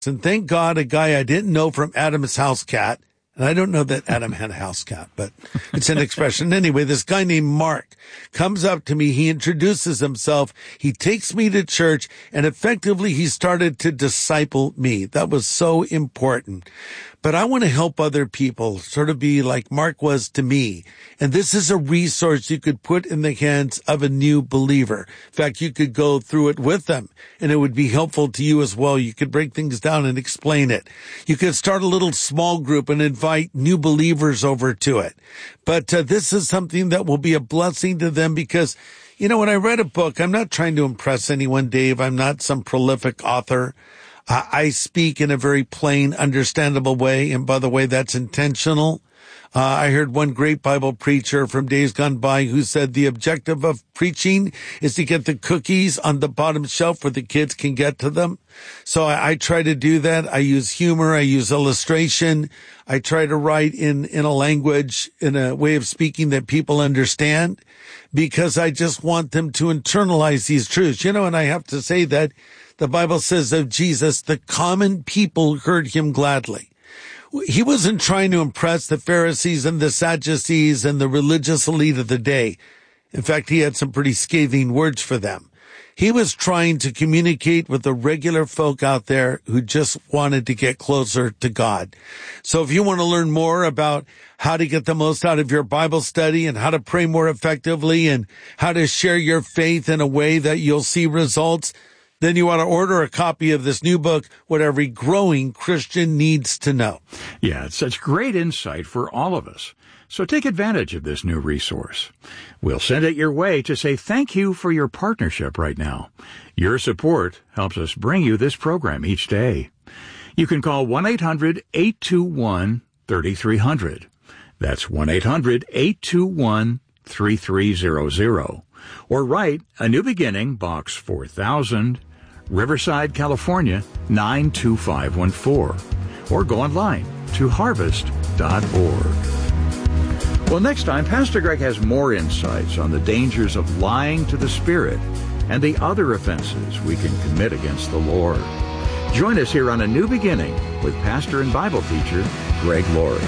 And thank God a guy I didn't know from Adam's house cat. And I don't know that Adam had a house cat, but it's an expression. Anyway, this guy named Mark comes up to me. He introduces himself. He takes me to church, and effectively he started to disciple me. That was so important. But I want to help other people sort of be like Mark was to me. And this is a resource you could put in the hands of a new believer. In fact, you could go through it with them, and it would be helpful to you as well. You could break things down and explain it. You could start a little small group and invite new believers over to it. But this is something that will be a blessing to them because, you know, when I read a book, I'm not trying to impress anyone, Dave. I'm not some prolific author. I speak in a very plain, understandable way. And by the way, that's intentional. I heard one great Bible preacher from days gone by who said the objective of preaching is to get the cookies on the bottom shelf where the kids can get to them. So I try to do that. I use humor. I use illustration. I try to write in a language, in a way of speaking that people understand, because I just want them to internalize these truths. You know, and I have to say that the Bible says of Jesus, the common people heard him gladly. He wasn't trying to impress the Pharisees and the Sadducees and the religious elite of the day. In fact, he had some pretty scathing words for them. He was trying to communicate with the regular folk out there who just wanted to get closer to God. So if you want to learn more about how to get the most out of your Bible study and how to pray more effectively and how to share your faith in a way that you'll see results, then you want to order a copy of this new book, What Every Growing Christian Needs to Know. Yeah, it's such great insight for all of us. So take advantage of this new resource. We'll send it your way to say thank you for your partnership right now. Your support helps us bring you this program each day. You can call 1-800-821-3300. That's 1-800-821-3300. Or write A New Beginning, Box 4000, Riverside, California, 92514. Or go online to harvest.org. Well, next time, Pastor Greg has more insights on the dangers of lying to the Spirit and the other offenses we can commit against the Lord. Join us here on A New Beginning with pastor and Bible teacher Greg Laurie.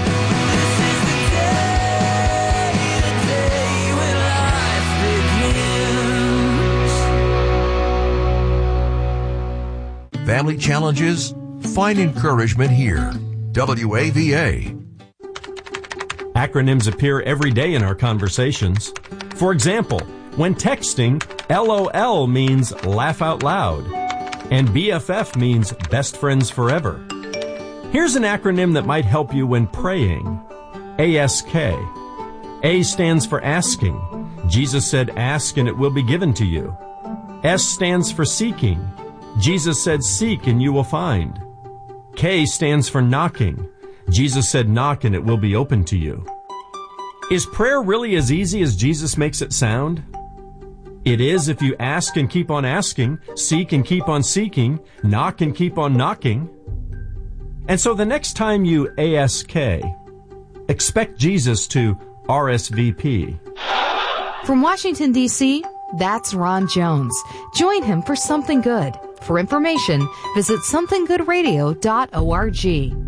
Family challenges? Find encouragement here. WAVA. Acronyms appear every day in our conversations. For example, when texting, LOL means laugh out loud, and BFF means best friends forever. Here's an acronym that might help you when praying. ASK. A stands for asking. Jesus said, ask and it will be given to you. S stands for seeking. Jesus said, seek and you will find. K stands for knocking. Jesus said, knock and it will be open to you. Is prayer really as easy as Jesus makes it sound? It is if you ask and keep on asking, seek and keep on seeking, knock and keep on knocking. And so the next time you ASK, expect Jesus to RSVP. From Washington, D.C., that's Ron Jones. Join him for Something Good. For information, visit somethinggoodradio.org.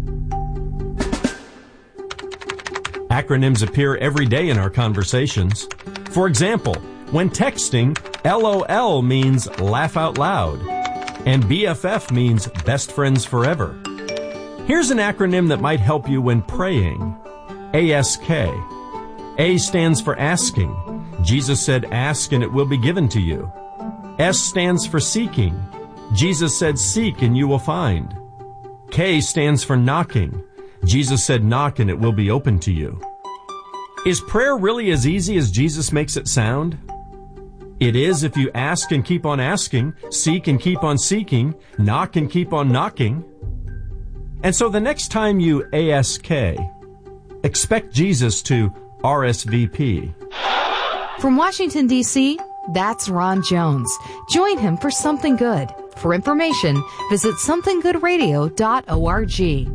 Acronyms appear every day in our conversations. For example, when texting, LOL means laugh out loud, and BFF means best friends forever. Here's an acronym that might help you when praying. ASK. A stands for asking. Jesus said, ask and it will be given to you. S stands for seeking. Jesus said, seek and you will find. K stands for knocking. Jesus said, knock and it will be open to you. Is prayer really as easy as Jesus makes it sound? It is if you ask and keep on asking, seek and keep on seeking, knock and keep on knocking. And so the next time you ASK, expect Jesus to RSVP. From Washington, D.C., that's Ron Jones. Join him for Something Good. For information, visit somethinggoodradio.org.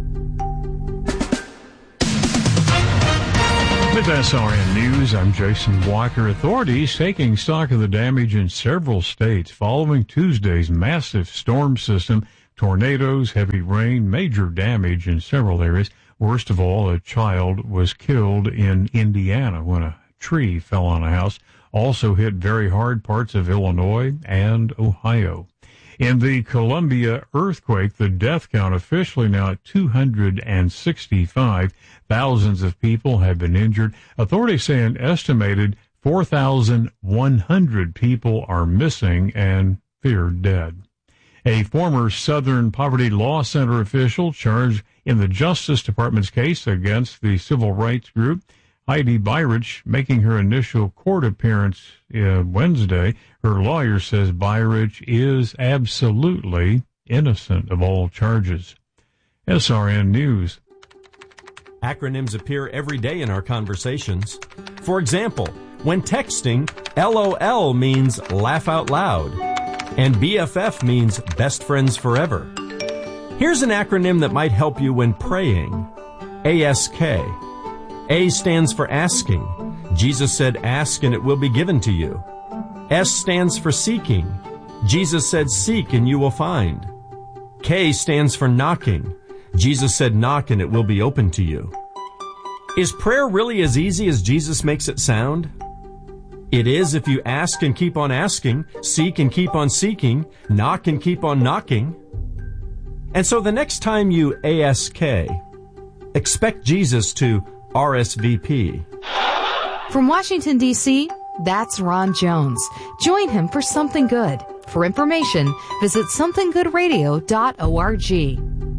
With SRN News, I'm Jason Walker. Authorities taking stock of the damage in several states following Tuesday's massive storm system tornadoes, heavy rain, major damage in several areas. Worst of all, a child was killed in Indiana when a tree fell on a house. Also hit very hard parts of Illinois and Ohio. In the Columbia earthquake, the death count officially now at 265. Thousands of people have been injured. Authorities say an estimated 4,100 people are missing and feared dead. A former Southern Poverty Law Center official charged in the Justice Department's case against the civil rights group, Heidi Beirich, making her initial court appearance Wednesday. Her lawyer says Beirich is absolutely innocent of all charges. SRN News. Acronyms appear every day in our conversations. For example, when texting, LOL means laugh out loud, and BFF means best friends forever. Here's an acronym that might help you when praying. ASK. A stands for asking. Jesus said, ask and it will be given to you. S stands for seeking. Jesus said, seek and you will find. K stands for knocking. Jesus said, knock and it will be open to you. Is prayer really as easy as Jesus makes it sound? It is if you ask and keep on asking, seek and keep on seeking, knock and keep on knocking. And so the next time you ASK, expect Jesus to RSVP. From Washington, D.C., that's Ron Jones. Join him for Something Good. For information, visit somethinggoodradio.org.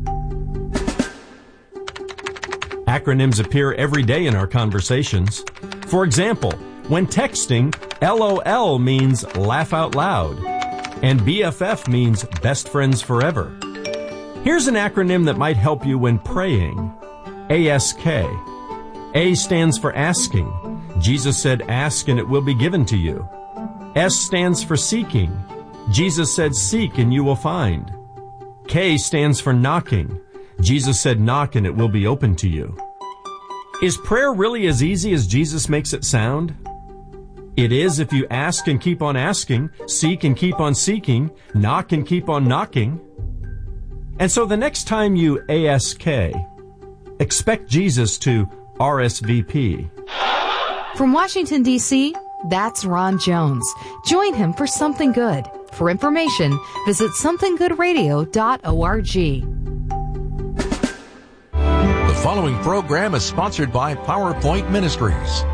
Acronyms appear every day in our conversations. For example, when texting, LOL means laugh out loud, and BFF means best friends forever. Here's an acronym that might help you when praying. ASK. A stands for asking. Jesus said, ask and it will be given to you. S stands for seeking. Jesus said, seek and you will find. K stands for knocking. Jesus said, knock and it will be open to you. Is prayer really as easy as Jesus makes it sound? It is if you ask and keep on asking, seek and keep on seeking, knock and keep on knocking. And so the next time you ASK, expect Jesus to RSVP. From Washington, D.C., that's Ron Jones. Join him for Something Good. For information, visit somethinggoodradio.org. The following program is sponsored by PowerPoint Ministries.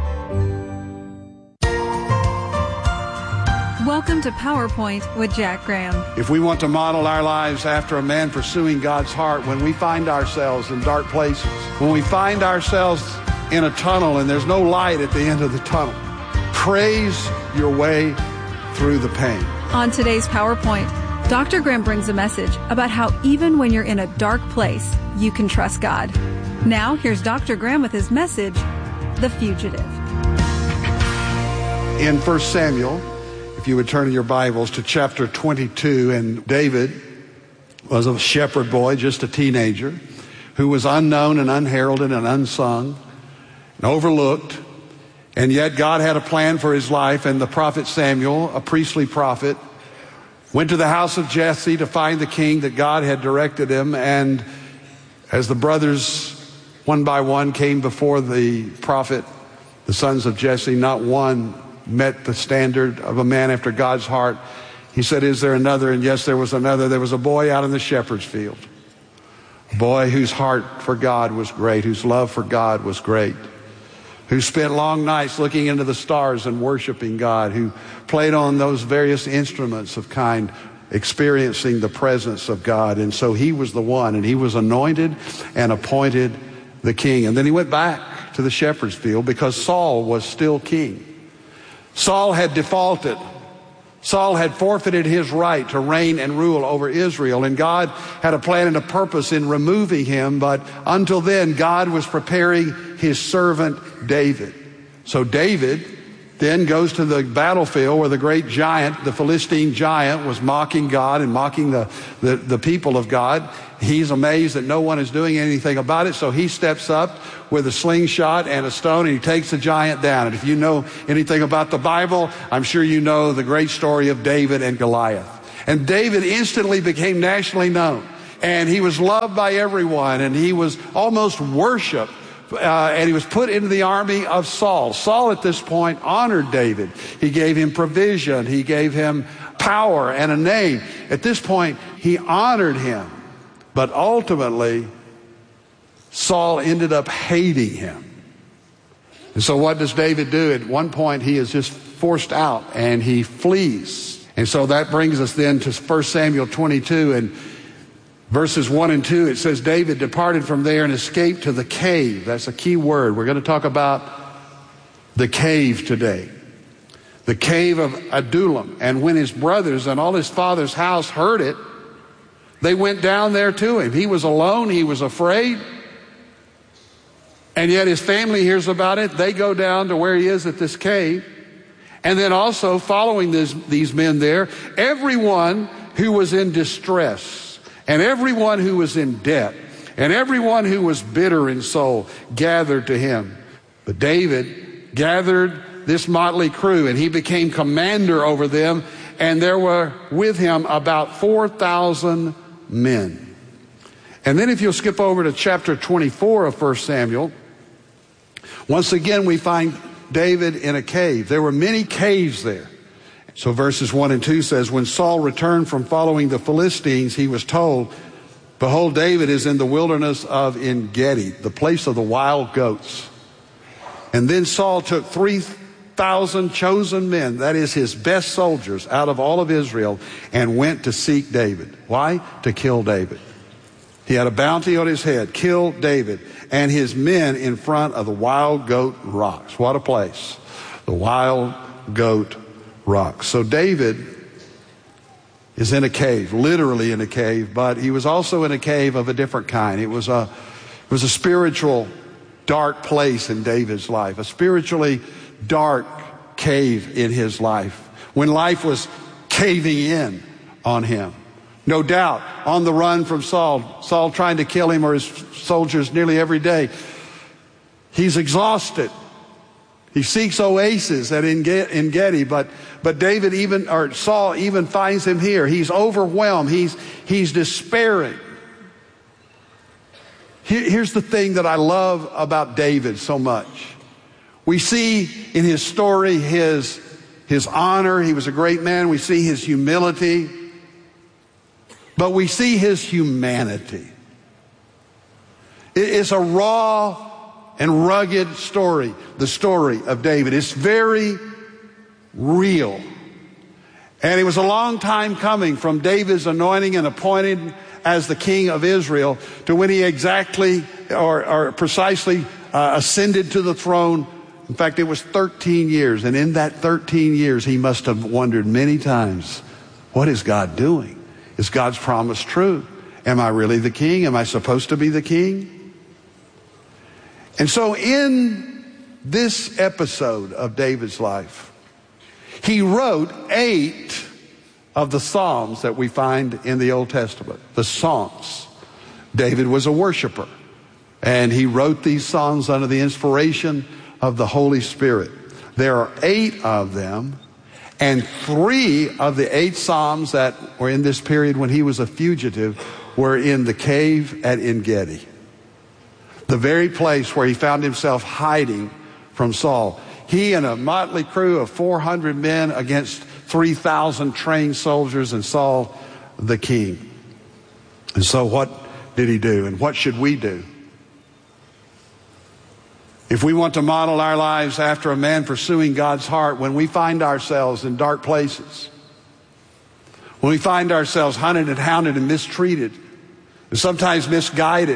Welcome to PowerPoint with Jack Graham. If we want to model our lives after a man pursuing God's heart, when we find ourselves in dark places, when we find ourselves in a tunnel and there's no light at the end of the tunnel, praise your way through the pain. On today's PowerPoint, Dr. Graham brings a message about how even when you're in a dark place, you can trust God. Now, here's Dr. Graham with his message, The Fugitive. In 1 Samuel, if you would turn in your Bibles to chapter 22, and David was a shepherd boy, just a teenager, who was unknown and unheralded and unsung and overlooked. And yet God had a plan for his life, and the prophet Samuel, a priestly prophet, went to the house of Jesse to find the king that God had directed him. And as the brothers, one by one, came before the prophet, the sons of Jesse, not one met the standard of a man after God's heart. He said, is there another? And yes, there was another. There was a boy out in the shepherd's field, a boy whose heart for God was great, whose love for God was great, who spent long nights looking into the stars and worshiping God, who played on those various instruments of kind, experiencing the presence of God. And so he was the one, and he was anointed and appointed the king. And then he went back to the shepherd's field because Saul was still king. Saul had defaulted. Saul had forfeited his right to reign and rule over Israel, and God had a plan and a purpose in removing him, but until then, God was preparing his servant David. So David then goes to the battlefield where the great giant, the Philistine giant, was mocking God and mocking the people of God. He's amazed that no one is doing anything about it, so he steps up with a slingshot and a stone, and he takes the giant down. And if you know anything about the Bible, I'm sure you know the great story of David and Goliath. And David instantly became nationally known. And he was loved by everyone, and he was almost worshiped. And he was put into the army of Saul. Saul at this point honored David. He gave him provision. He gave him power and a name. At this point, he honored him. But ultimately, Saul ended up hating him. And so what does David do? At one point, he is just forced out, and he flees. And so that brings us then to 1 Samuel 22, and verses 1 and 2, it says, David departed from there and escaped to the cave. That's a key word. We're going to talk about the cave today. The cave of Adullam. And when his brothers and all his father's house heard it, they went down there to him. He was alone. He was afraid. And yet his family hears about it. They go down to where he is at this cave. And then also following these men there, everyone who was in distress, and everyone who was in debt, and everyone who was bitter in soul gathered to him. But David gathered this motley crew, and he became commander over them, and there were with him about 4,000 men. And then if you'll skip over to chapter 24 of 1 Samuel, once again we find David in a cave. There were many caves there. So verses 1 and 2 says, when Saul returned from following the Philistines, he was told, behold, David is in the wilderness of En-Gedi, the place of the wild goats. And then Saul took 3,000 chosen men, that is his best soldiers, out of all of Israel, and went to seek David. Why? To kill David. He had a bounty on his head. Kill David and his men in front of the Wild Goat Rocks. What a place. The Wild Goat Rocks. So David is in a cave, literally in a cave, but he was also in a cave of a different kind. It was a spiritual dark place in David's life, a spiritually dark cave in his life, when life was caving in on him. No doubt, on the run from Saul trying to kill him or his soldiers nearly every day. He's exhausted. He seeks oasis at En-Gedi, but Saul even finds him here. He's overwhelmed. He's despairing. Here's the thing that I love about David so much. We see in his story his honor. He was a great man. We see his humility. But we see his humanity. It's a raw and rugged story, the story of David. It's very real. And it was a long time coming from David's anointing and appointed as the king of Israel to when he exactly or precisely ascended to the throne. In fact, it was 13 years. And in that 13 years, he must have wondered many times, what is God doing? Is God's promise true? Am I really the king? Am I supposed to be the king? And so in this episode of David's life, he wrote 8 of the Psalms that we find in the Old Testament, the Psalms. David was a worshiper, and he wrote these Psalms under the inspiration of the Holy Spirit. There are 8 of them. And 3 of the 8 Psalms that were in this period when he was a fugitive were in the cave at En-Gedi, the very place where he found himself hiding from Saul. He and a motley crew of 400 men against 3,000 trained soldiers and Saul the king. And so what did he do? And what should we do? If we want to model our lives after a man pursuing God's heart, when we find ourselves in dark places, when we find ourselves hunted and hounded and mistreated, and sometimes misguided,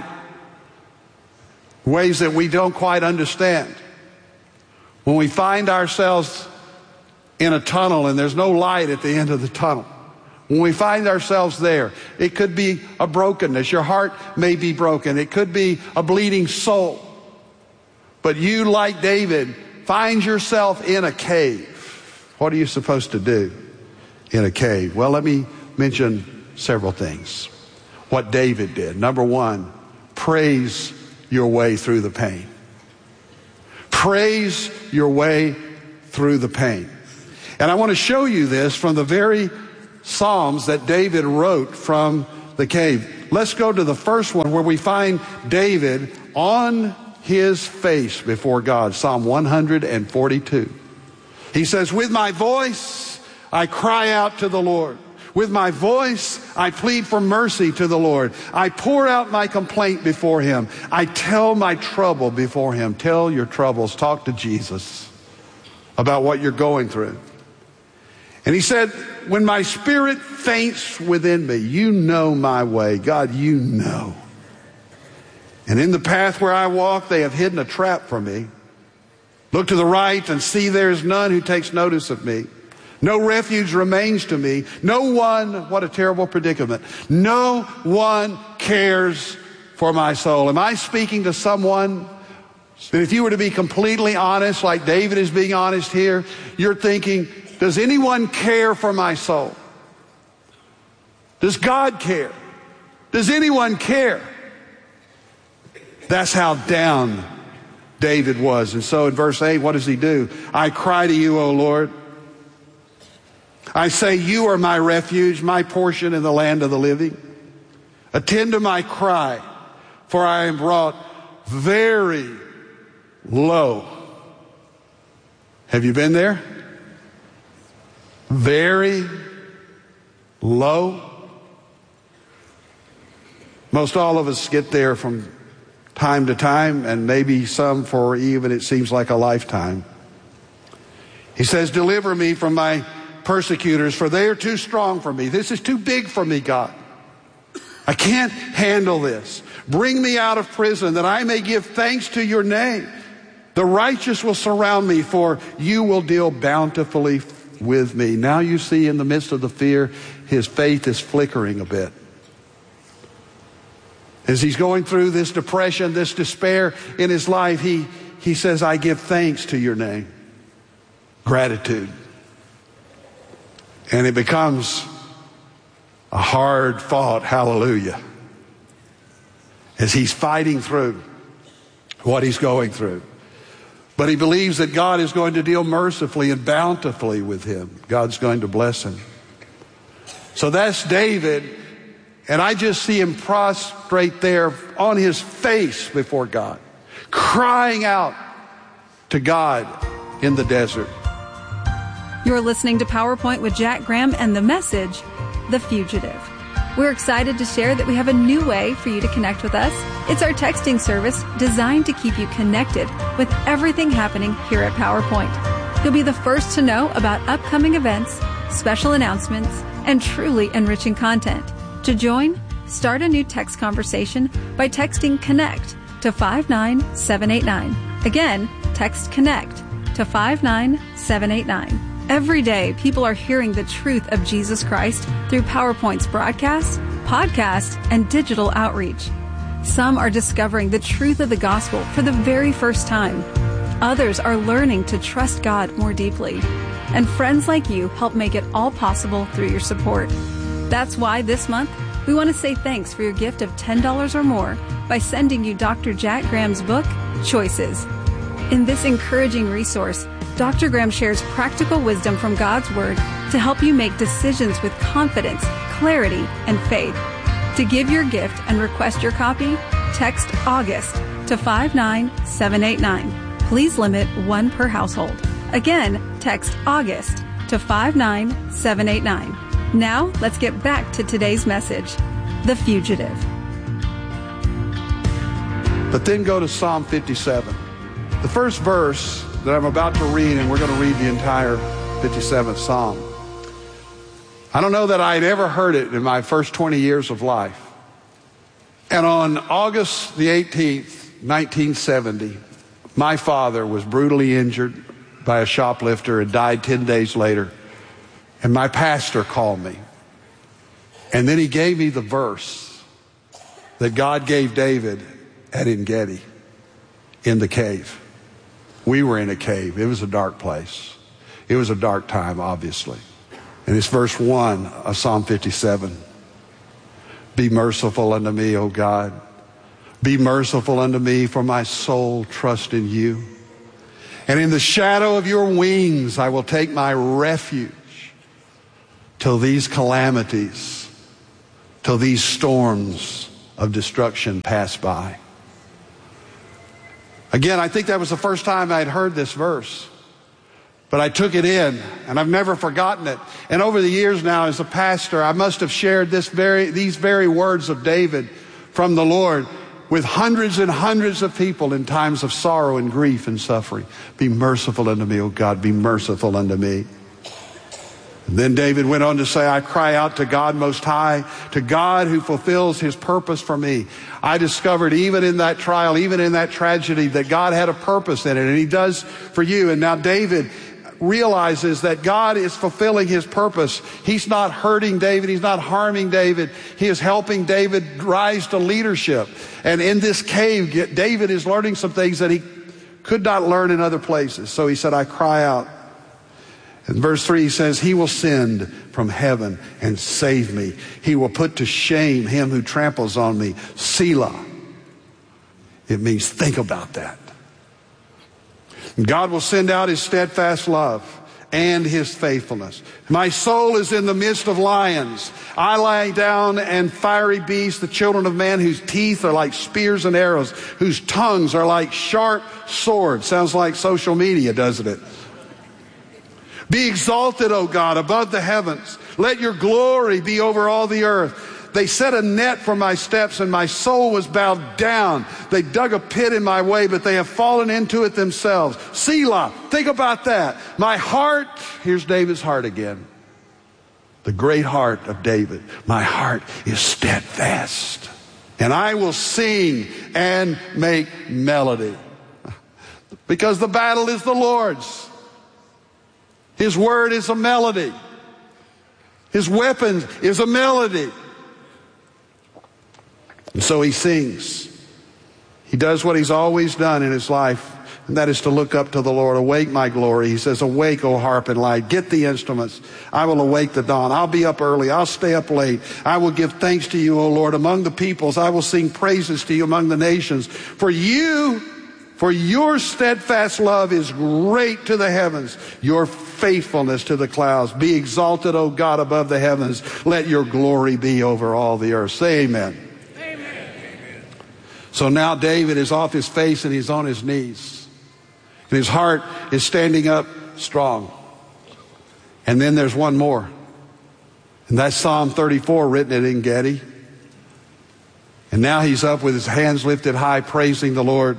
ways that we don't quite understand, when we find ourselves in a tunnel and there's no light at the end of the tunnel, when we find ourselves there, it could be a brokenness. Your heart may be broken. It could be a bleeding soul. But you, like David, find yourself in a cave. What are you supposed to do in a cave? Well, let me mention several things. What David did. Number 1, praise your way through the pain. Praise your way through the pain. And I want to show you this from the very Psalms that David wrote from the cave. Let's go to the first one where we find David on his face before God. Psalm 142. He says, with my voice I cry out to the Lord. With my voice I plead for mercy to the Lord. I pour out my complaint before him. I tell my trouble before him. Tell your troubles. Talk to Jesus about what you're going through. And he said, when my spirit faints within me, you know my way. God, you know. And in the path where I walk, they have hidden a trap for me. Look to the right and see there is none who takes notice of me. No refuge remains to me. No one, what a terrible predicament. No one cares for my soul. Am I speaking to someone that if you were to be completely honest, like David is being honest here, you're thinking, does anyone care for my soul? Does God care? Does anyone care? That's how down David was. And so in verse 8, what does he do? I cry to you, O Lord. I say, you are my refuge, my portion in the land of the living. Attend to my cry, for I am brought very low. Have you been there? Very low. Most all of us get there from time to time, and maybe some for even it seems like a lifetime. He says, deliver me from my persecutors, for they are too strong for me. This is too big for me, God. I can't handle this. Bring me out of prison that I may give thanks to your name. The righteous will surround me, for you will deal bountifully with me. Now you see, in the midst of the fear, his faith is flickering a bit. As he's going through this depression, this despair in his life, he says, I give thanks to your name. Gratitude. And it becomes a hard fought hallelujah as he's fighting through what he's going through. But he believes that God is going to deal mercifully and bountifully with him. God's going to bless him. So that's David. And I just see him prostrate there on his face before God, crying out to God in the desert. You're listening to PowerPoint with Jack Graham and the message, The Fugitive. We're excited to share that we have a new way for you to connect with us. It's our texting service designed to keep you connected with everything happening here at PowerPoint. You'll be the first to know about upcoming events, special announcements, and truly enriching content. To join, start a new text conversation by texting CONNECT to 59789. Again, text CONNECT to 59789. Every day, people are hearing the truth of Jesus Christ through PowerPoint's broadcasts, podcasts, and digital outreach. Some are discovering the truth of the gospel for the very first time. Others are learning to trust God more deeply. And friends like you help make it all possible through your support. That's why this month, we want to say thanks for your gift of $10 or more by sending you Dr. Jack Graham's book, Choices. In this encouraging resource, Dr. Graham shares practical wisdom from God's Word to help you make decisions with confidence, clarity, and faith. To give your gift and request your copy, text August to 59789. Please limit one per household. Again, text August to 59789. Now, let's get back to today's message, The Fugitive. But then go to Psalm 57. The first verse that I'm about to read, and we're going to read the entire 57th Psalm. I don't know that I'd ever heard it in my first 20 years of life. And on August the 18th, 1970, my father was brutally injured by a shoplifter and died 10 days later. And my pastor called me. And then he gave me the verse that God gave David at En-Gedi in the cave. We were in a cave. It was a dark place. It was a dark time, obviously. And it's verse 1 of Psalm 57. Be merciful unto me, O God. Be merciful unto me, for my soul trusts in you. And in the shadow of your wings I will take my refuge. till these calamities, till these storms of destruction pass by. Again, I think that was the first time I'd heard this verse. But I took it in, and I've never forgotten it. And over the years now, as a pastor, I must have shared these very words of David from the Lord with hundreds and hundreds of people in times of sorrow and grief and suffering. Be merciful unto me, O God, be merciful unto me. And then David went on to say, I cry out to God Most High, to God who fulfills his purpose for me. I discovered even in that trial, even in that tragedy, that God had a purpose in it, and he does for you. And now David realizes that God is fulfilling his purpose. He's not hurting David. He's not harming David. He is helping David rise to leadership. And in this cave, David is learning some things that he could not learn in other places. So he said, I cry out. In verse 3, he says, he will send from heaven and save me. He will put to shame him who tramples on me. Selah. It means think about that. God will send out his steadfast love and his faithfulness. My soul is in the midst of lions. I lie down and fiery beasts, the children of man, whose teeth are like spears and arrows, whose tongues are like sharp swords. Sounds like social media, doesn't it? Be exalted, O God, above the heavens. Let your glory be over all the earth. They set a net for my steps, and my soul was bowed down. They dug a pit in my way, but they have fallen into it themselves. Selah, think about that. My heart, here's David's heart again. The great heart of David. My heart is steadfast, and I will sing and make melody. Because the battle is the Lord's. His word is a melody. His weapon is a melody. And so he sings. He does what he's always done in his life, and that is to look up to the Lord. Awake, my glory. He says, awake, O harp and lyre. Get the instruments. I will awake the dawn. I'll be up early. I'll stay up late. I will give thanks to you, O Lord, among the peoples. I will sing praises to you among the nations. For your steadfast love is great to the heavens, your faithfulness to the clouds. Be exalted, O God, above the heavens. Let your glory be over all the earth. Say amen. So now David is off his face and he's on his knees. And his heart is standing up strong. And then there's one more. And that's Psalm 34, written at En Gedi. And now he's up with his hands lifted high, praising the Lord.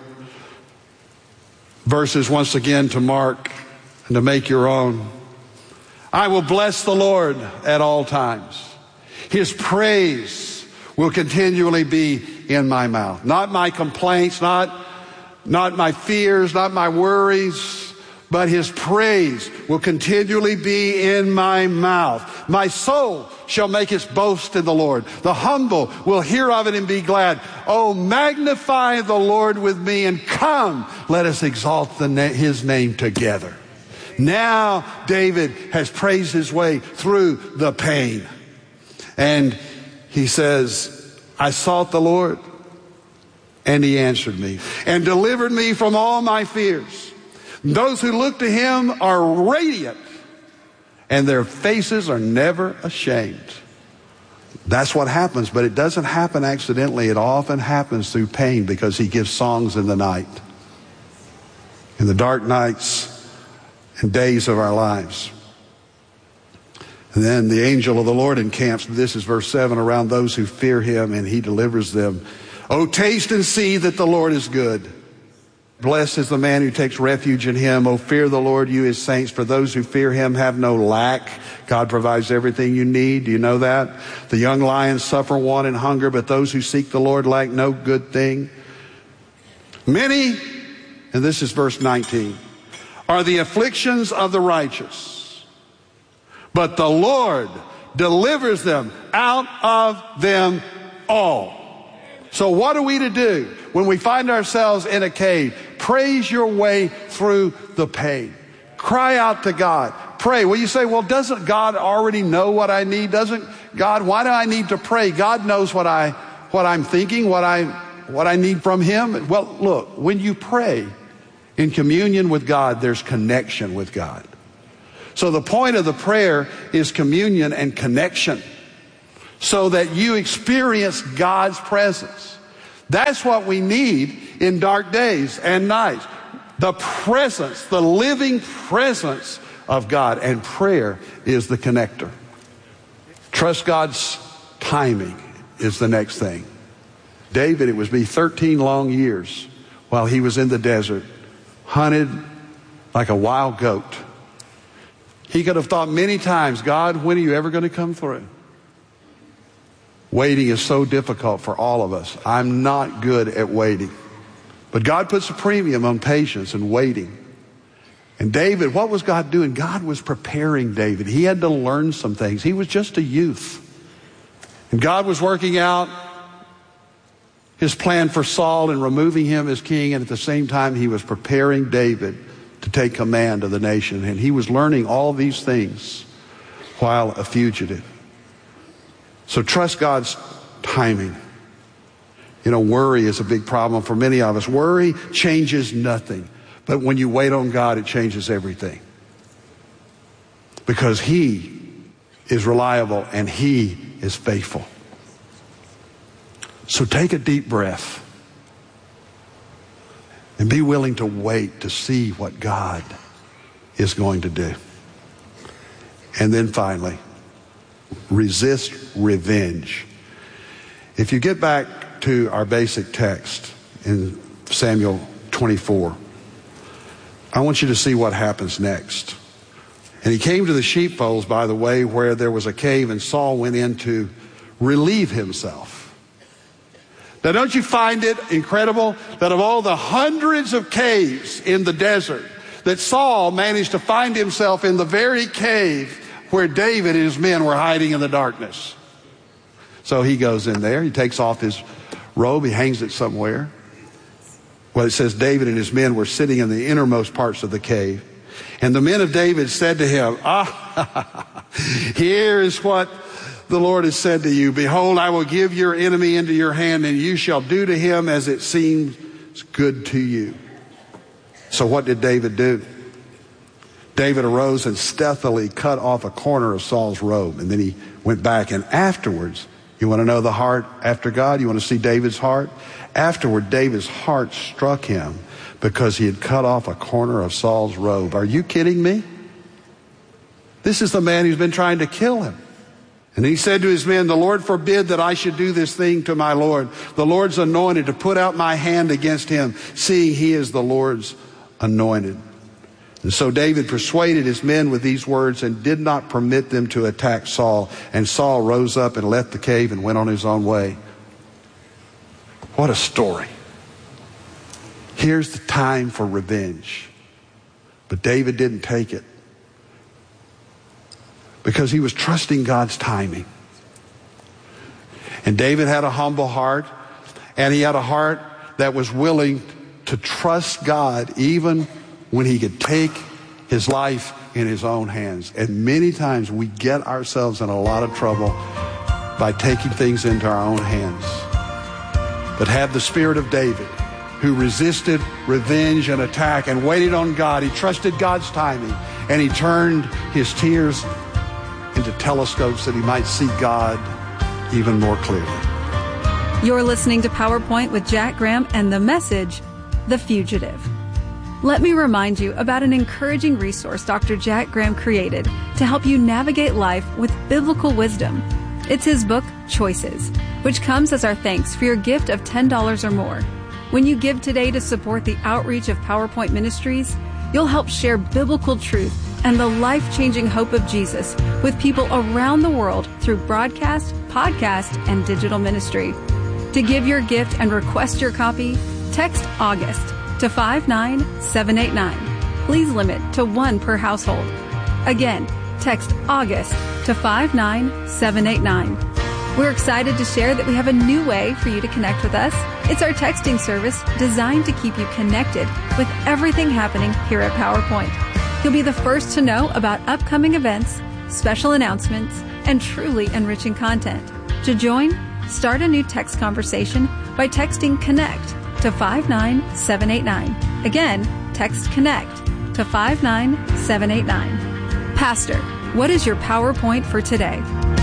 Verses once again to mark and to make your own. I will bless the Lord at all times. His praise will continually be in my mouth. Not my complaints, not my fears, not my worries, but his praise will continually be in my mouth. My soul shall make its boast in the Lord. The humble will hear of it and be glad. Oh, magnify the Lord with me, and come, let us exalt his name together. Now David has praised his way through the pain. And he says, I sought the Lord, and he answered me and delivered me from all my fears. Those who look to him are radiant, and their faces are never ashamed. That's what happens, but it doesn't happen accidentally. It often happens through pain, because he gives songs in the night, in the dark nights and days of our lives. And then the angel of the Lord encamps, this is verse 7, around those who fear him, and he delivers them. Oh, taste and see that the Lord is good. Blessed is the man who takes refuge in him. Oh, fear the Lord, you his saints, for those who fear him have no lack. God provides everything you need. Do you know that? The young lions suffer want and hunger, but those who seek the Lord lack no good thing. Many, and this is verse 19, are the afflictions of the righteous, but the Lord delivers them out of them all. So what are we to do when we find ourselves in a cave? Praise your way through the pain. Cry out to God. Pray. Well, you say, well, doesn't God already know what I need? Doesn't God, why do I need to pray? God knows what I'm thinking, what I need from him. Well, look, when you pray in communion with God, there's connection with God. So the point of the prayer is communion and connection, so that you experience God's presence. That's what we need in dark days and nights. The presence, the living presence of God. And prayer is the connector. Trust God's timing is the next thing. David, it was 13 long years while he was in the desert, hunted like a wild goat. He could have thought many times, God, when are you ever going to come through? Waiting is so difficult for all of us. I'm not good at waiting. But God puts a premium on patience and waiting. And David, what was God doing? God was preparing David. He had to learn some things. He was just a youth. And God was working out his plan for Saul and removing him as king. And at the same time, he was preparing David to take command of the nation. And he was learning all these things while a fugitive. So trust God's timing. You know, worry is a big problem for many of us. Worry changes nothing. But when you wait on God, it changes everything. Because He is reliable and He is faithful. So take a deep breath and be willing to wait to see what God is going to do. And then finally, resist revenge. If you get back to our basic text in Samuel 24, I want you to see what happens next. And he came to the sheepfolds, by the way, where there was a cave, and Saul went in to relieve himself. Now, don't you find it incredible that of all the hundreds of caves in the desert, that Saul managed to find himself in the very cave where David and his men were hiding in the darkness? So he goes in there, he takes off his robe, he hangs it somewhere. Well, it says David and his men were sitting in the innermost parts of the cave. And the men of David said to him, here is what the Lord has said to you. Behold, I will give your enemy into your hand, and you shall do to him as it seems good to you. So what did David do? David arose and stealthily cut off a corner of Saul's robe. And then he went back, and afterwards, you want to know the heart after God? You want to see David's heart? Afterward, David's heart struck him because he had cut off a corner of Saul's robe. Are you kidding me? This is the man who's been trying to kill him. And he said to his men, the Lord forbid that I should do this thing to my Lord, the Lord's anointed, to put out my hand against him, seeing he is the Lord's anointed. And so David persuaded his men with these words and did not permit them to attack Saul. And Saul rose up and left the cave and went on his own way. What a story. Here's the time for revenge. But David didn't take it because he was trusting God's timing. And David had a humble heart, and he had a heart that was willing to trust God even when he could take his life in his own hands. And many times we get ourselves in a lot of trouble by taking things into our own hands. But have the spirit of David, who resisted revenge and attack and waited on God. He trusted God's timing, and he turned his tears into telescopes that he might see God even more clearly. You're listening to PowerPoint with Jack Graham and the message, The Fugitive. Let me remind you about an encouraging resource Dr. Jack Graham created to help you navigate life with biblical wisdom. It's his book, Choices, which comes as our thanks for your gift of $10 or more. When you give today to support the outreach of PowerPoint Ministries, you'll help share biblical truth and the life-changing hope of Jesus with people around the world through broadcast, podcast, and digital ministry. To give your gift and request your copy, text August to 59789. Please limit to one per household. Again, text August to 59789. We're excited to share that we have a new way for you to connect with us. It's our texting service designed to keep you connected with everything happening here at PowerPoint. You'll be the first to know about upcoming events, special announcements, and truly enriching content. To join, start a new text conversation by texting CONNECT to 59789. Again, text CONNECT to 59789. Pastor, what is your PowerPoint for today?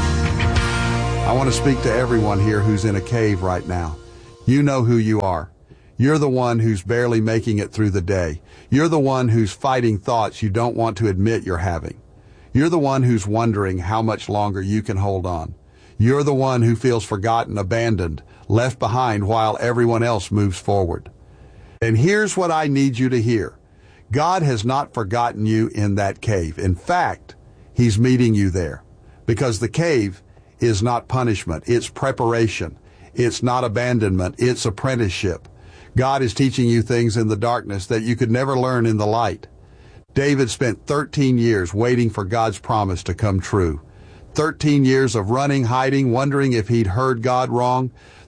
I want to speak to everyone here who's in a cave right now. You know who you are. You're the one who's barely making it through the day. You're the one who's fighting thoughts you don't want to admit you're having. You're the one who's wondering how much longer you can hold on. You're the one who feels forgotten, abandoned, left behind while everyone else moves forward. And here's what I need you to hear. God has not forgotten you in that cave. In fact, He's meeting you there. Because the cave is not punishment, it's preparation. It's not abandonment, it's apprenticeship. God is teaching you things in the darkness that you could never learn in the light. David spent 13 years waiting for God's promise to come true. 13 years of running, hiding, wondering if he'd heard God wrong.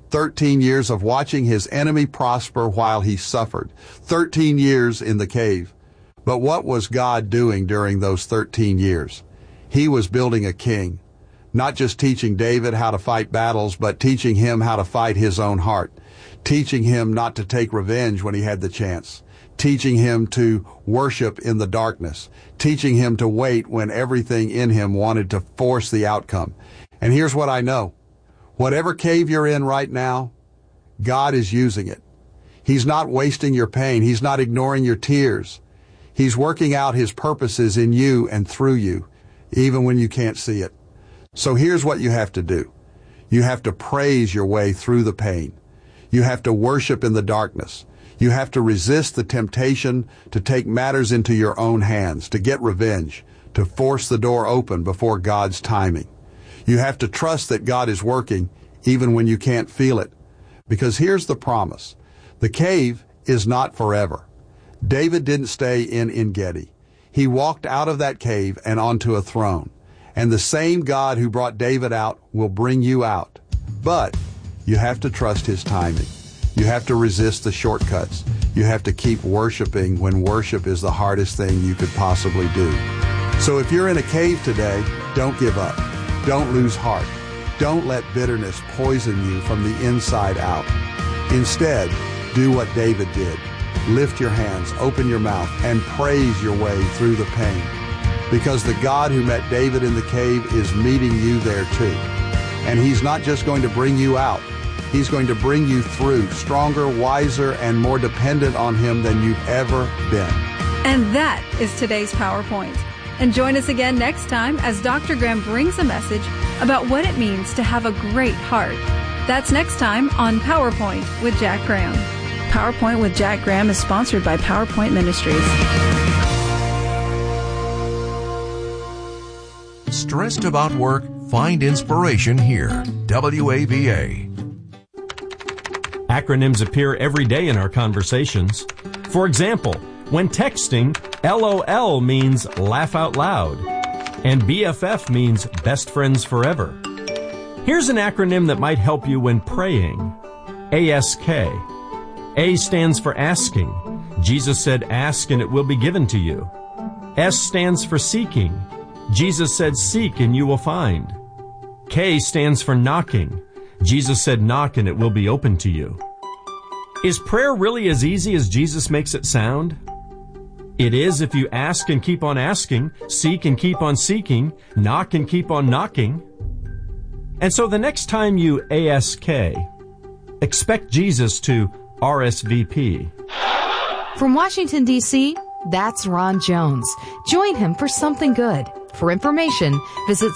13 years of watching his enemy prosper while he suffered. 13 years in the cave. But what was God doing during those 13 years? He was building a king. Not just teaching David how to fight battles, but teaching him how to fight his own heart. Teaching him not to take revenge when he had the chance. Teaching him to worship in the darkness. Teaching him to wait when everything in him wanted to force the outcome. And here's what I know. Whatever cave you're in right now, God is using it. He's not wasting your pain. He's not ignoring your tears. He's working out His purposes in you and through you, even when you can't see it. So here's what you have to do. You have to praise your way through the pain. You have to worship in the darkness. You have to resist the temptation to take matters into your own hands, to get revenge, to force the door open before God's timing. You have to trust that God is working even when you can't feel it. Because here's the promise. The cave is not forever. David didn't stay in En-Gedi. He walked out of that cave and onto a throne. And the same God who brought David out will bring you out. But you have to trust His timing. You have to resist the shortcuts. You have to keep worshiping when worship is the hardest thing you could possibly do. So if you're in a cave today, don't give up. Don't lose heart. Don't let bitterness poison you from the inside out. Instead, do what David did. Lift your hands, open your mouth, and praise your way through the pain. Because the God who met David in the cave is meeting you there too. And He's not just going to bring you out. He's going to bring you through, stronger, wiser, and more dependent on Him than you've ever been. And that is today's PowerPoint. And join us again next time as Dr. Graham brings a message about what it means to have a great heart. That's next time on PowerPoint with Jack Graham. PowerPoint with Jack Graham is sponsored by PowerPoint Ministries. Stressed about work? Find inspiration here. WAVA. Acronyms appear every day in our conversations. For example, when texting, LOL means laugh out loud, and BFF means best friends forever. Here's an acronym that might help you when praying. ASK. A stands for asking. Jesus said, ask and it will be given to you. S stands for seeking. Jesus said, seek and you will find. K stands for knocking. Jesus said, knock and it will be open to you. Is prayer really as easy as Jesus makes it sound? It is if you ask and keep on asking, seek and keep on seeking, knock and keep on knocking. And so the next time you ASK, expect Jesus to RSVP. From Washington, D.C., that's Ron Jones. Join him for Something Good. For information, visit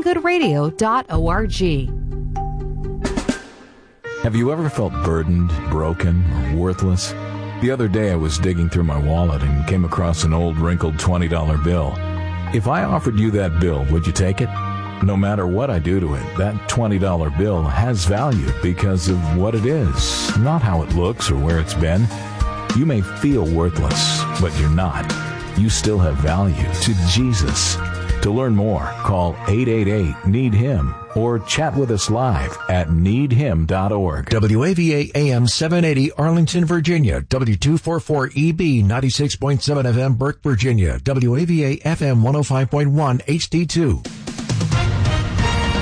somethinggoodradio.org. Have you ever felt burdened, broken, or worthless? The other day I was digging through my wallet and came across an old wrinkled $20 bill. If I offered you that bill, would you take it? No matter what I do to it, that $20 bill has value because of what it is, not how it looks or where it's been. You may feel worthless, but you're not. You still have value to Jesus. To learn more, call 888-NEED-HIM or chat with us live at needhim.org. WAVA AM 780 Arlington, Virginia. W244EB 96.7 FM Burke, Virginia. WAVA FM 105.1 HD2.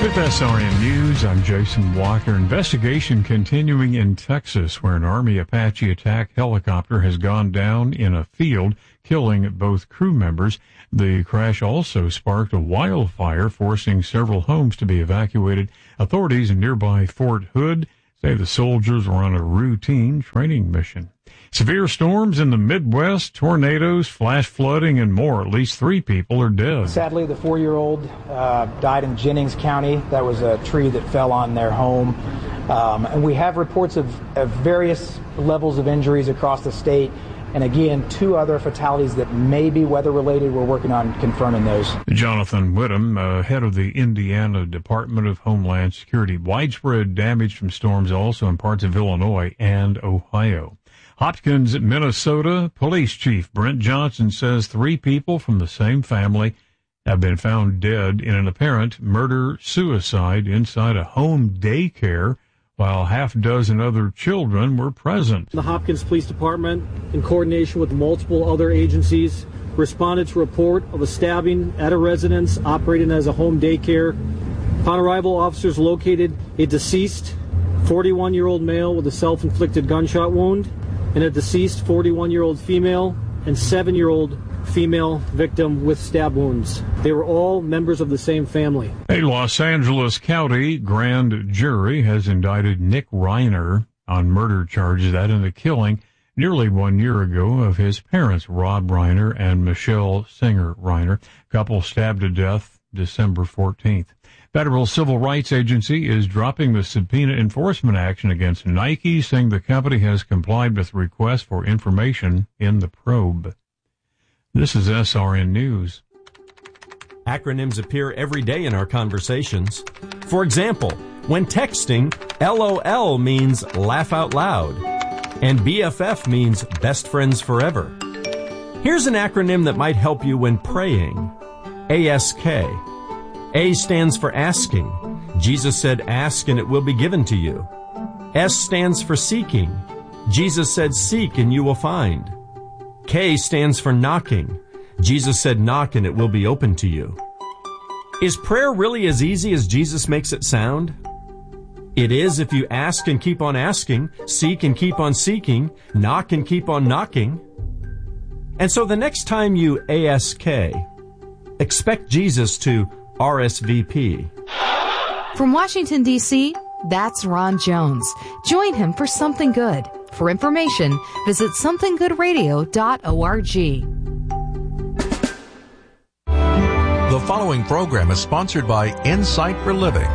With SRN News, I'm Jason Walker. Investigation continuing in Texas, where an Army Apache attack helicopter has gone down in a field, killing both crew members. The crash also sparked a wildfire, forcing several homes to be evacuated. Authorities in nearby Fort Hood say the soldiers were on a routine training mission. Severe storms in the Midwest, tornadoes, flash flooding, and more. At least 3 people are dead. Sadly, the 4-year-old died in Jennings County. That was a tree that fell on their home. And we have reports of various levels of injuries across the state. And again, 2 other fatalities that may be weather-related. We're working on confirming those. Jonathan Whittam, head of the Indiana Department of Homeland Security. Widespread damage from storms also in parts of Illinois and Ohio. Hopkins, Minnesota, Police Chief Brent Johnson says 3 people from the same family have been found dead in an apparent murder-suicide inside a home daycare, while half a dozen other children were present. The Hopkins Police Department, in coordination with multiple other agencies, responded to a report of a stabbing at a residence operating as a home daycare. Upon arrival, officers located a deceased 41-year-old male with a self-inflicted gunshot wound and a deceased 41-year-old female and 7-year-old female victim with stab wounds. They were all members of the same family. A Los Angeles County grand jury has indicted Nick Reiner on murder charges that in the killing nearly 1 year ago of his parents, Rob Reiner and Michelle Singer Reiner. Couple stabbed to death December 14th. Federal Civil Rights Agency is dropping the subpoena enforcement action against Nike, saying the company has complied with requests for information in the probe. This is SRN News. Acronyms appear every day in our conversations. For example, when texting, LOL means laugh out loud, and BFF means best friends forever. Here's an acronym that might help you when praying. ASK. A stands for asking. Jesus said, ask and it will be given to you. S stands for seeking. Jesus said, seek and you will find. K stands for knocking. Jesus said, knock and it will be open to you. Is prayer really as easy as Jesus makes it sound? It is if you ask and keep on asking, seek and keep on seeking, knock and keep on knocking. And so the next time you ASK, expect Jesus to RSVP. From Washington, D.C., that's Ron Jones. Join him for Something Good. For information, visit somethinggoodradio.org. The following program is sponsored by Insight for Living.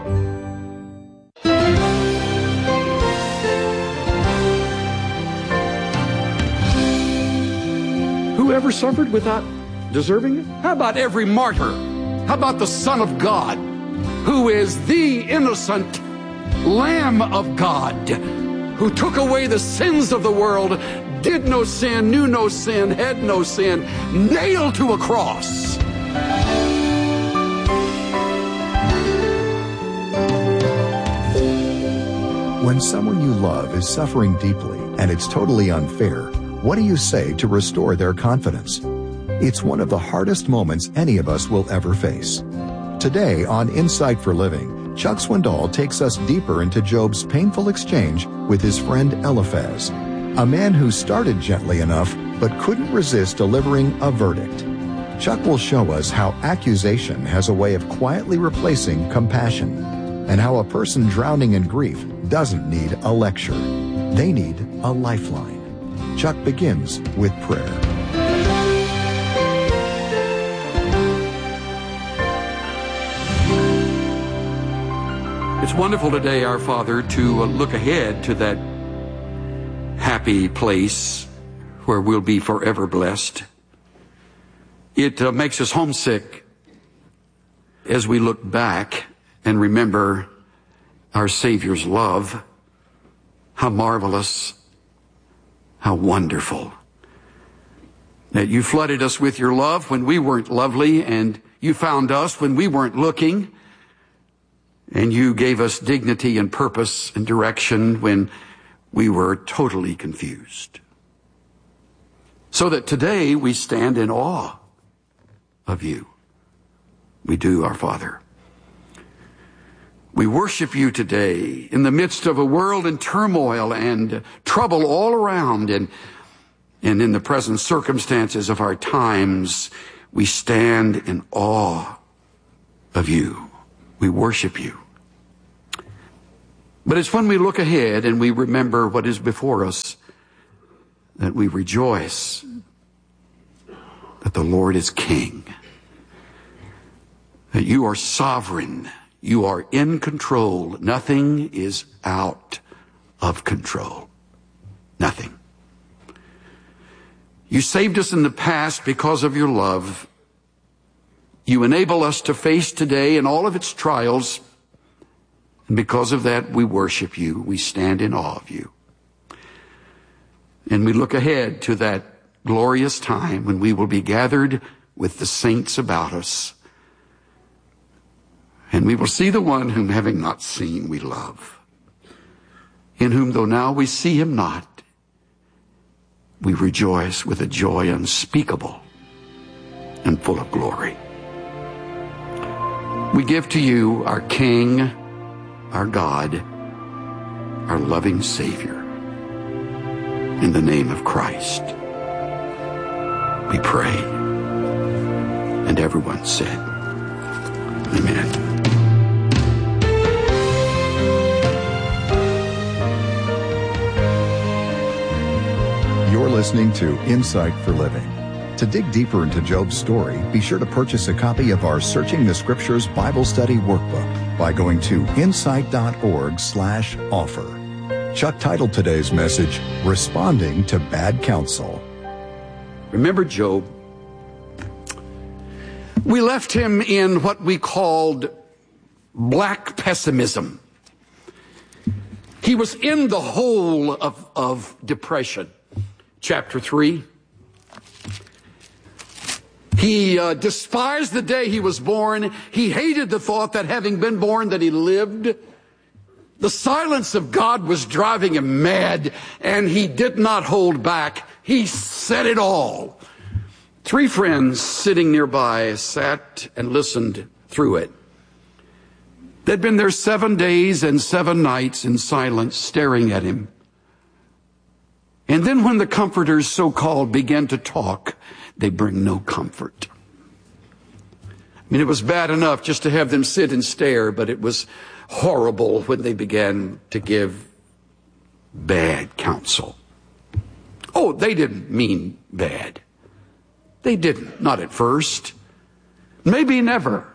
Whoever suffered without deserving it? How about every martyr? How about the Son of God, who is the innocent Lamb of God, who took away the sins of the world, did no sin, knew no sin, had no sin, nailed to a cross. When someone you love is suffering deeply and it's totally unfair, what do you say to restore their confidence? It's one of the hardest moments any of us will ever face. Today on Insight for Living, Chuck Swindoll takes us deeper into Job's painful exchange with his friend Eliphaz, a man who started gently enough but couldn't resist delivering a verdict. Chuck will show us how accusation has a way of quietly replacing compassion, and how a person drowning in grief doesn't need a lecture. They need a lifeline. Chuck begins with prayer. It's wonderful today, our Father, to look ahead to that happy place where we'll be forever blessed. It makes us homesick as we look back and remember our Savior's love. How marvelous, how wonderful that you flooded us with your love when we weren't lovely, and you found us when we weren't looking, and you gave us dignity and purpose and direction when we were totally confused. So that today we stand in awe of you. We do, our Father. We worship you today in the midst of a world in turmoil and trouble all around, and in the present circumstances of our times, we stand in awe of you. We worship you. But it's when we look ahead and we remember what is before us that we rejoice that the Lord is King, that you are sovereign, you are in control. Nothing is out of control. Nothing. You saved us in the past because of your love. You enable us to face today and all of its trials. And because of that, we worship you. We stand in awe of you. And we look ahead to that glorious time when we will be gathered with the saints about us. And we will see the one whom having not seen we love, in whom though now we see him not, we rejoice with a joy unspeakable and full of glory. We give to you our King, our God, our loving Savior. In the name of Christ, we pray. And everyone said, Amen. You're listening to Insight for Living. To dig deeper into Job's story, be sure to purchase a copy of our Searching the Scriptures Bible Study Workbook by going to insight.org/offer. Chuck titled today's message, Responding to Bad Counsel. Remember Job? We left him in what we called black pessimism. He was in the hole of depression. Chapter 3. He despised the day he was born. He hated the thought that having been born that he lived. The silence of God was driving him mad, and he did not hold back. He said it all. 3 friends sitting nearby sat and listened through it. They'd been there 7 days and 7 nights in silence, staring at him. And then when the comforters, so-called, began to talk, they bring no comfort. I mean, it was bad enough just to have them sit and stare, but it was horrible when they began to give bad counsel. Oh, they didn't mean bad. They didn't, not at first. Maybe never.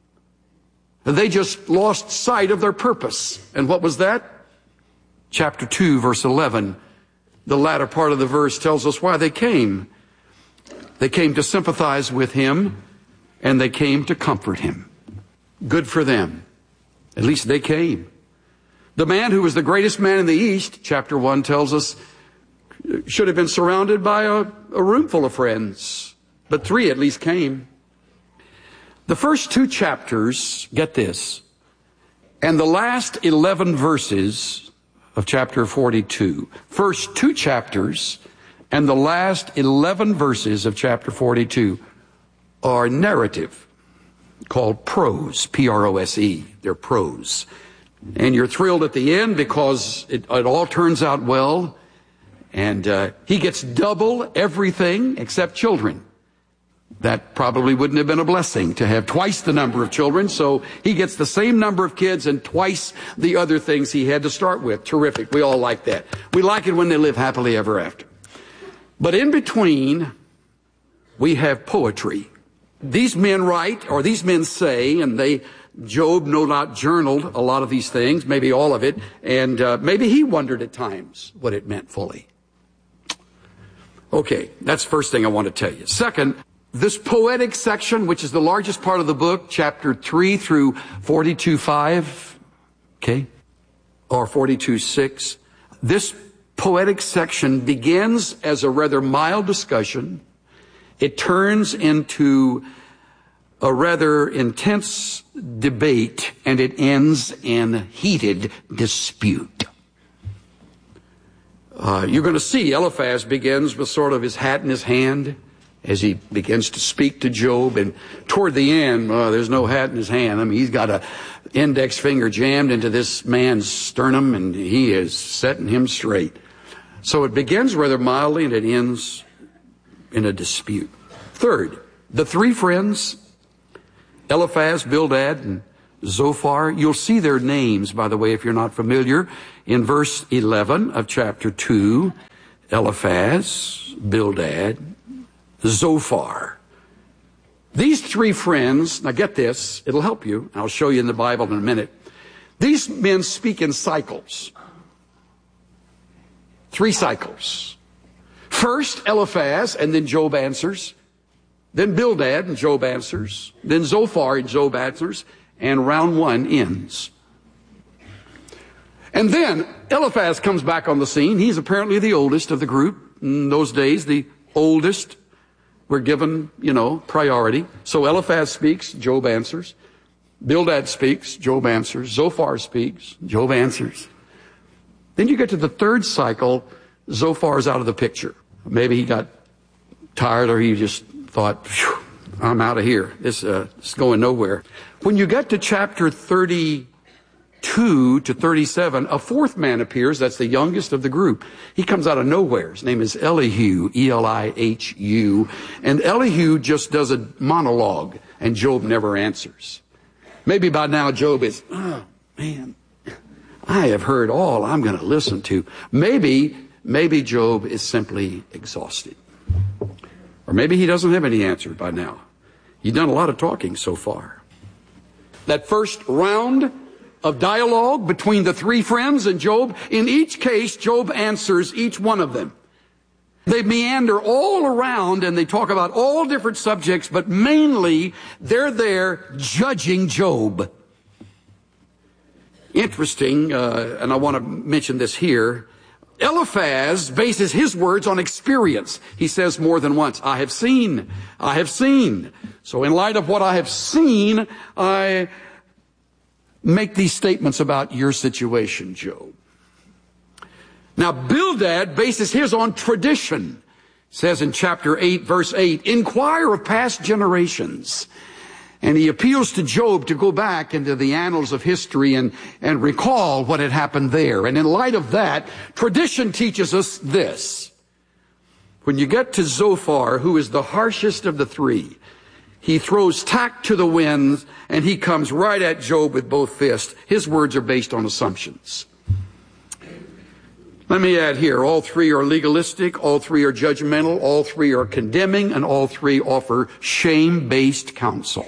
They just lost sight of their purpose. And what was that? Chapter 2, verse 11. The latter part of the verse tells us why they came. They came to sympathize with him, and they came to comfort him. Good for them. At least they came. The man who was the greatest man in the East, chapter 1 tells us, should have been surrounded by a room full of friends. But 3 at least came. The first 2 chapters, get this, and the last 11 verses of chapter 42. First 2 chapters and the last 11 verses of chapter 42 are narrative, called prose, P-R-O-S-E. They're prose. And you're thrilled at the end because it all turns out well. And he gets double everything except children. That probably wouldn't have been a blessing to have twice the number of children. So he gets the same number of kids and twice the other things he had to start with. Terrific. We all like that. We like it when they live happily ever after. But in between, we have poetry. These men write, or these men say, and Job no doubt journaled a lot of these things, maybe all of it, and maybe he wondered at times what it meant fully. Okay, that's the first thing I want to tell you. Second, this poetic section, which is the largest part of the book, chapter 3 through 42:5, okay, or 42:6, this poetic section begins as a rather mild discussion. It turns into a rather intense debate, and it ends in heated dispute. You're going to see Eliphaz begins with sort of his hat in his hand, as he begins to speak to Job. And toward the end, there's no hat in his hand. I mean, he's got a index finger jammed into this man's sternum, and he is setting him straight. So it begins rather mildly, and it ends in a dispute. Third, the three friends, Eliphaz, Bildad, and Zophar. You'll see their names, by the way, if you're not familiar, in verse 11 of chapter 2. Eliphaz, Bildad, Zophar. These three friends, now get this, it'll help you. I'll show you in the Bible in a minute. These men speak in cycles. 3 cycles. First, Eliphaz, and then Job answers. Then Bildad, and Job answers. Then Zophar, and Job answers. And round 1 ends. And then Eliphaz comes back on the scene. He's apparently the oldest of the group. In those days, the oldest were given, priority. So Eliphaz speaks, Job answers. Bildad speaks, Job answers. Zophar speaks, Job answers. Then you get to the third cycle, Zophar's out of the picture. Maybe he got tired, or he just thought, I'm out of here. This is going nowhere. When you get to chapter 32 to 37, a fourth man appears. That's the youngest of the group. He comes out of nowhere. His name is Elihu, Elihu. And Elihu just does a monologue, and Job never answers. Maybe by now Job is, oh, man, I have heard all I'm going to listen to. Maybe Job is simply exhausted. Or maybe he doesn't have any answer by now. You've done a lot of talking so far. That first round of dialogue between the three friends and Job, in each case, Job answers each one of them. They meander all around and they talk about all different subjects, but mainly they're there judging Job. Interesting, and I want to mention this here. Eliphaz bases his words on experience. He says more than once, I have seen. So in light of what I have seen, I make these statements about your situation, Job. Now, Bildad bases his on tradition. It says in chapter 8, verse 8, inquire of past generations. And he appeals to Job to go back into the annals of history and recall what had happened there. And in light of that, tradition teaches us this. When you get to Zophar, who is the harshest of the three, he throws tact to the winds, and he comes right at Job with both fists. His words are based on assumptions. Let me add here, all three are legalistic, all three are judgmental, all three are condemning, and all three offer shame-based counsel.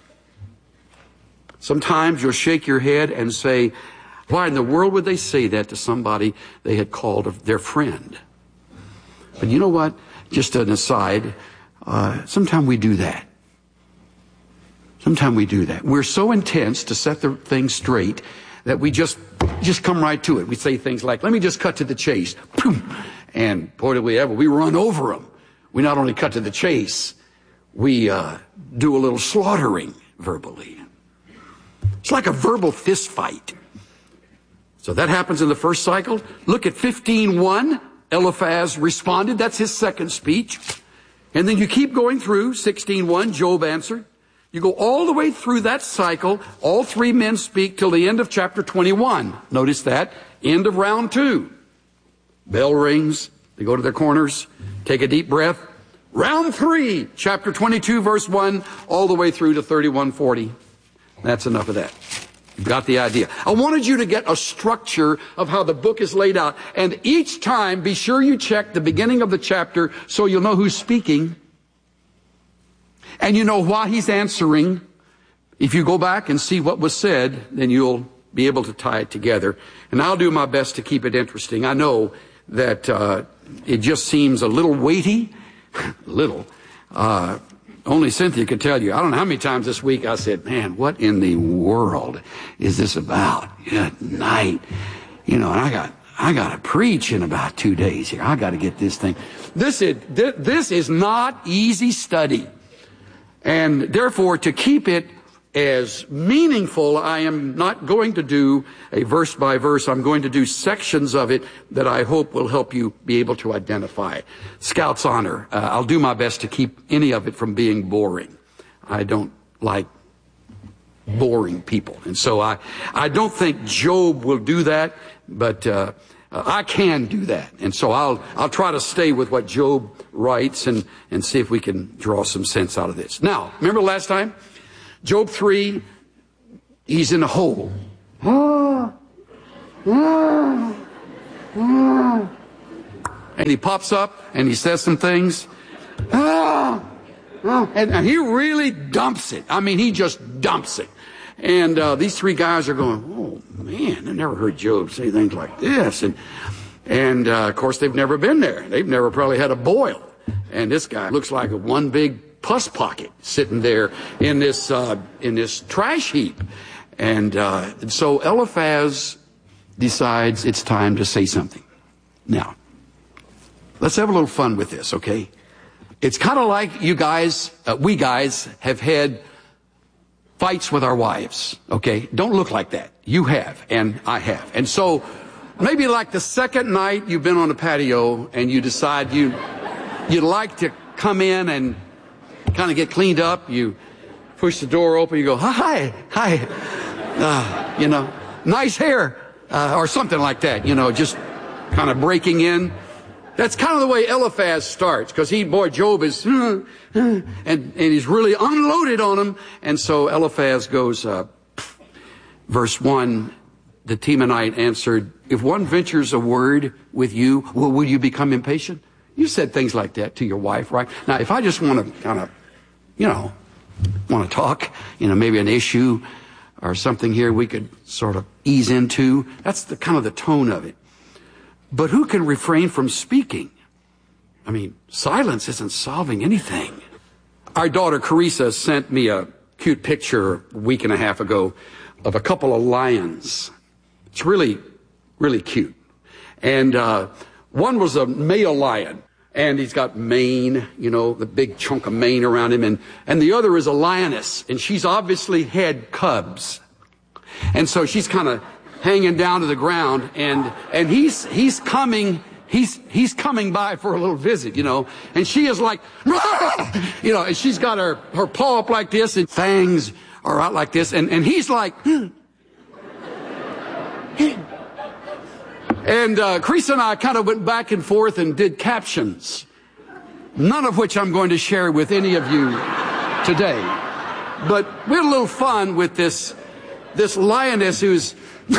Sometimes you'll shake your head and say, why in the world would they say that to somebody they had called their friend? But you know what? Just an aside, sometimes we do that. Sometimes we do that. We're so intense to set the thing straight that we just come right to it. We say things like, let me just cut to the chase. And boy, did we ever. We run over them. We not only cut to the chase, we do a little slaughtering verbally. It's like a verbal fist fight. So that happens in the first cycle. Look at 15:1. Eliphaz responded. That's his second speech. And then you keep going through 16:1. Job answered. You go all the way through that cycle. All three men speak till the end of chapter 21. Notice that. End of round 2. Bell rings. They go to their corners. Take a deep breath. Round 3, chapter 22, verse 1, all the way through to 31:40. That's enough of that. You've got the idea. I wanted you to get a structure of how the book is laid out. And each time, be sure you check the beginning of the chapter so you'll know who's speaking. And you know why he's answering. If you go back and see what was said, then you'll be able to tie it together. And I'll do my best to keep it interesting. I know that it just seems a little weighty. Only Cynthia could tell you. I don't know how many times this week I said, man, what in the world is this about? Good night. And I got to preach in about 2 days here. I got to get this thing. This is not easy study. And therefore, to keep it as meaningful, I am not going to do a verse by verse. I'm going to do sections of it that I hope will help you be able to identify. Scout's honor. I'll do my best to keep any of it from being boring. I don't like boring people. And so I don't think Job will do that, but I can do that. And so I'll try to stay with what Job writes and see if we can draw some sense out of this. Now, remember last time? Job 3, he's in a hole. And he pops up and he says some things. And he really dumps it. I mean, he just dumps it. And these three guys are going, oh, man, I've never heard Job say things like this. And of course, they've never been there. They've never probably had a boil. And this guy looks like one big pus pocket sitting there in this trash heap. And so Eliphaz decides it's time to say something. Now, let's have a little fun with this, okay? It's kind of like you guys, we guys have had fights with our wives, okay? Don't look like that. You have, and I have. And so maybe like the second night you've been on a patio and you decide you'd like to come in and kind of get cleaned up. You push the door open, you go, hi, nice hair, or something like that, just kind of breaking in. That's kind of the way Eliphaz starts, because Job is, and he's really unloaded on him. And so Eliphaz goes, verse 1, the Temanite answered, if one ventures a word with you, will you become impatient? You said things like that to your wife, right? Now, if I just want to kind of, want to talk, maybe an issue or something here we could sort of ease into, that's the kind of the tone of it. But who can refrain from speaking? I mean, silence isn't solving anything. Our daughter Carissa sent me a cute picture a week and a half ago of a couple of lions. It's really, really cute. And one was a male lion, and he's got mane, the big chunk of mane around him. And the other is a lioness, and she's obviously had cubs. And so she's kind of hanging down to the ground, and he's coming by for a little visit, and she is like, and she's got her paw up like this, and fangs are out like this, and he's like, and Chris and I kind of went back and forth and did captions, none of which I'm going to share with any of you today, but we had a little fun with this lioness who's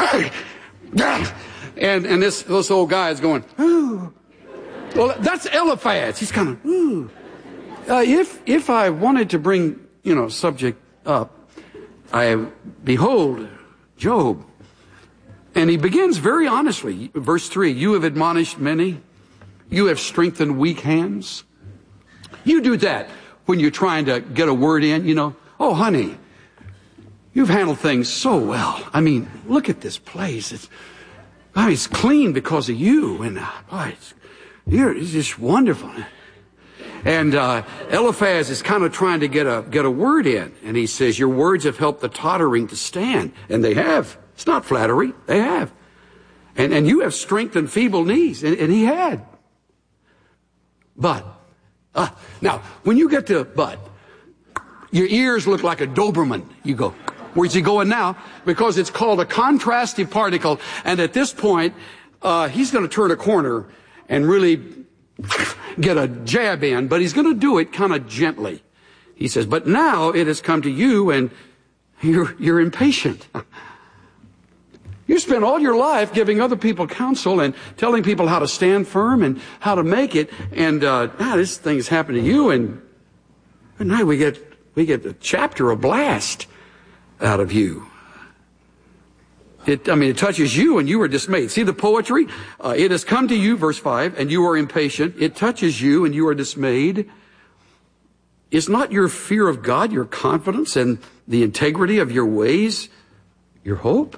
and this old guy is going, ooh. Well, that's Eliphaz. He's kind of, ooh. If I wanted to bring, subject up, behold, Job. And he begins very honestly. Verse 3, you have admonished many. You have strengthened weak hands. You do that when you're trying to get a word in, oh, honey, you've handled things so well. I mean, look at this place. It's clean because of you. And it's just wonderful. And Eliphaz is kind of trying to get a word in. And he says, your words have helped the tottering to stand. And they have. It's not flattery. They have. And you have strengthened feeble knees. And he had. But. Now, when you get to but, your ears look like a Doberman. You go, where's he going now? Because it's called a contrastive particle. And at this point, he's going to turn a corner and really get a jab in, but he's going to do it kind of gently. He says, but now it has come to you and you're impatient. You spent all your life giving other people counsel and telling people how to stand firm and how to make it. And this thing has happened to you. And now we get a chapter, a blast out of you. It touches you and you are dismayed. See the poetry? It has come to you, verse 5, and you are impatient. It touches you and you are dismayed. Is not your fear of God, your confidence and the integrity of your ways, your hope?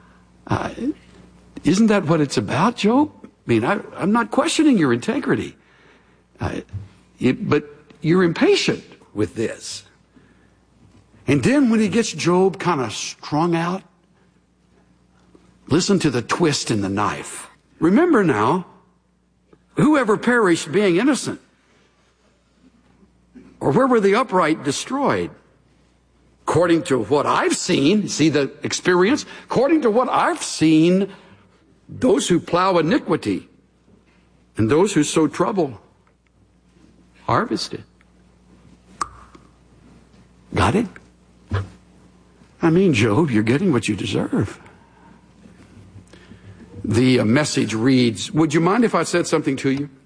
Isn't that what it's about, Job? I'm not questioning your integrity. But you're impatient with this. And then when he gets Job kind of strung out, listen to the twist in the knife. Remember now, whoever perished being innocent? Or where were the upright destroyed? According to what I've seen, see the experience? According to what I've seen, those who plow iniquity and those who sow trouble harvest it. Got it? I mean, Job, you're getting what you deserve. The message reads, would you mind if I said something to you?